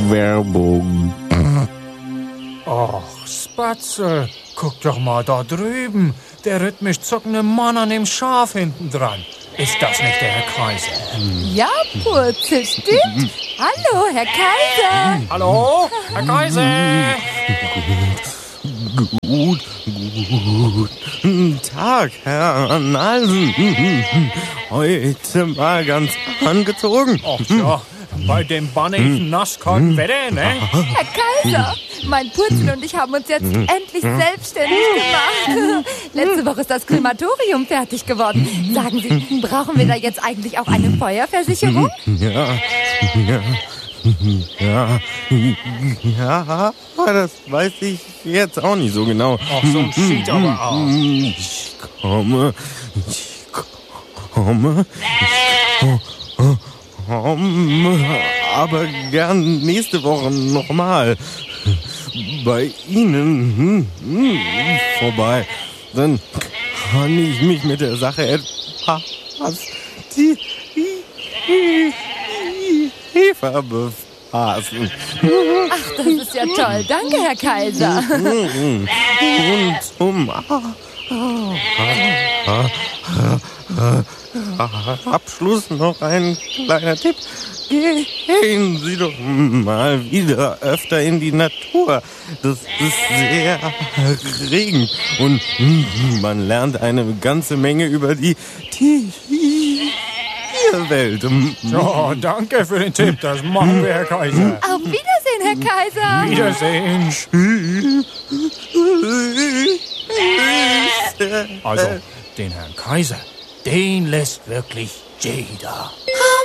Werbung. Och, Spatzel, guck doch mal da drüben. Der rhythmisch zuckende Mann an dem Schaf hinten dran. Ist das nicht der Herr Kaiser? Ja, Purzel, stimmt. Hallo, Herr Kaiser. Hallo, Herr Kaiser. Guten Tag, Herr Nasen. Heute mal ganz angezogen. Ach ja, bei dem bannigen, nasskalten Wetter, ne? Herr Kaiser, mein Purzel und ich haben uns jetzt endlich selbstständig gemacht. Letzte Woche ist das Krematorium fertig geworden. Sagen Sie, brauchen wir da jetzt eigentlich auch eine Feuerversicherung? Ja, das weiß ich jetzt auch nicht so genau. Ach, so sieht aber aus. Ich komme aber gern nächste Woche nochmal bei Ihnen vorbei. Dann kann ich mich mit der Sache etwas tiefer befassen. Ach, das ist ja toll. Danke, Herr Kaiser. Und zum Abschluss noch ein kleiner Tipp. Gehen Sie doch mal wieder öfter in die Natur. Das ist sehr erregend und man lernt eine ganze Menge über die Tierwelt. Ja, danke für den Tipp. Das machen wir, Herr Kaiser. Auf Wiedersehen, Herr Kaiser. Wiedersehen. Also, den Herrn Kaiser, den lässt wirklich jeder.